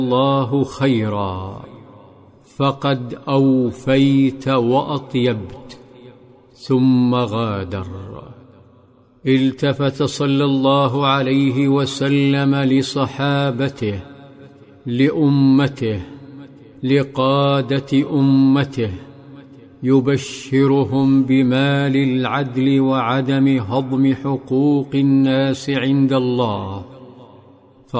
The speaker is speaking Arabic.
الله خيرا فقد أوفيت وأطيبت، ثم غادر. التفت صلى الله عليه وسلم لصحابته، لأمته، لقادة أمته، يبشرهم بمال العدل وعدم هضم حقوق الناس عند الله،